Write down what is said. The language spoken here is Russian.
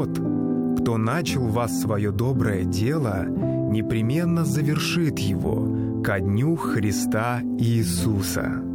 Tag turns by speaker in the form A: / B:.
A: тот, кто начал в вас свое доброе дело, непременно завершит его ко дню Христа Иисуса».